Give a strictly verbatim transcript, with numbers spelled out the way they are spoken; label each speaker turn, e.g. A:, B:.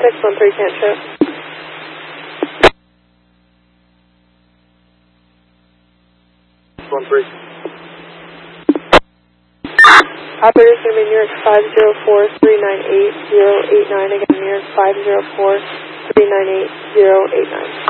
A: six one three can't show.
B: one three.
A: Operator's going to be New York five zero four three nine eight zero eight nine. Again, New York five zero four three nine eight zero eight nine.